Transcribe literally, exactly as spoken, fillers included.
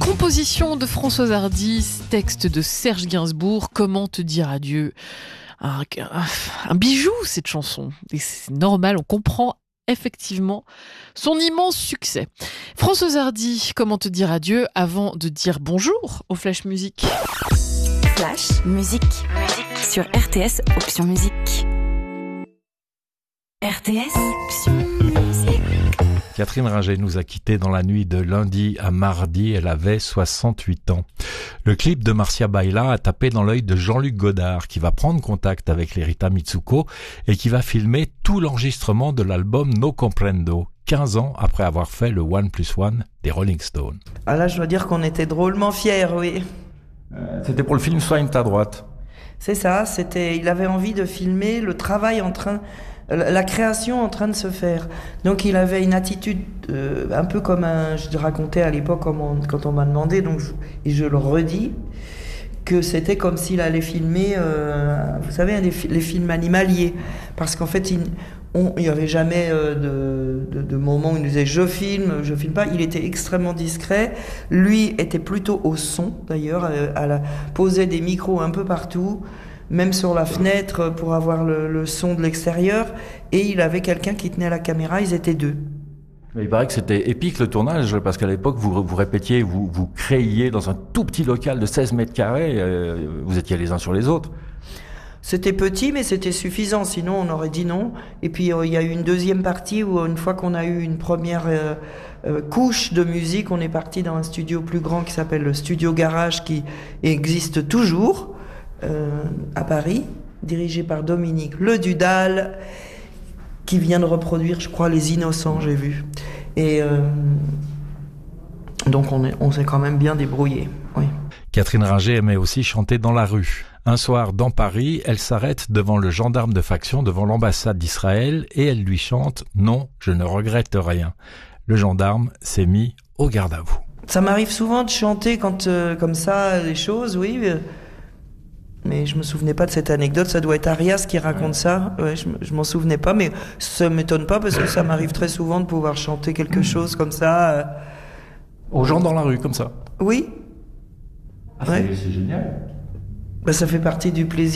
Composition de Françoise Hardy, texte de Serge Gainsbourg, Comment te dire adieu. Un, un, un bijou cette chanson, et c'est normal, on comprend effectivement son immense succès. Françoise Hardy, Comment te dire adieu, avant de dire bonjour au Flash Musique. Flash Musique, musique sur R T S Option Musique. R T S Option Musique. Catherine Ringer nous a quittés dans la nuit de lundi à mardi, elle avait soixante-huit ans. Le clip de Marcia Baila a tapé dans l'œil de Jean-Luc Godard, qui va prendre contact avec les Rita Mitsuko et qui va filmer tout l'enregistrement de l'album No Comprendo, quinze ans après avoir fait le One Plus One des Rolling Stones. Ah là, je dois dire qu'on était drôlement fiers, oui. Euh, c'était pour le film Soigne ta droite. C'est ça, c'était, il avait envie de filmer le travail en train, la création en train de se faire. Donc il avait une attitude euh, un peu comme un, je racontais à l'époque quand on, quand on m'a demandé, donc je, et je le redis, que c'était comme s'il allait filmer, euh, vous savez, les, les films animaliers, parce qu'en fait il n'y avait jamais euh, de, de, de moment où il disait je filme, je filme pas. Il était extrêmement discret. Lui était plutôt au son d'ailleurs, à, à la, posait des micros un peu partout, même sur la fenêtre pour avoir le, le son de l'extérieur, et il avait quelqu'un qui tenait la caméra, ils étaient deux. Mais il paraît que c'était épique le tournage, parce qu'à l'époque vous, vous répétiez, vous, vous créiez dans un tout petit local de seize mètres carrés, euh, vous étiez les uns sur les autres. C'était petit, mais c'était suffisant, sinon on aurait dit non. Et puis euh, il y a eu une deuxième partie où une fois qu'on a eu une première euh, euh, couche de musique, on est parti dans un studio plus grand qui s'appelle le Studio Garage, qui existe toujours, euh, à Paris, dirigé par Dominique Le Dudal, qui vient de reproduire, je crois, Les Innocents, j'ai vu. Et euh, donc on, est, on s'est quand même bien débrouillé, oui. Catherine Ringer aimait aussi chanter dans la rue. Un soir, dans Paris, elle s'arrête devant le gendarme de faction, devant l'ambassade d'Israël, et elle lui chante « Non, je ne regrette rien ». Le gendarme s'est mis au garde à vous. Ça m'arrive souvent de chanter quand, euh, comme ça, les choses, oui, euh, mais je me souvenais pas de cette anecdote. Ça doit être Arias qui raconte ça. Ouais, je, je m'en souvenais pas, mais ça m'étonne pas parce que ça m'arrive très souvent de pouvoir chanter quelque chose comme ça. Euh... Aux gens dans la rue, comme ça. Oui. Ah, ouais. c'est, c'est génial. Bah, ça fait partie du plaisir.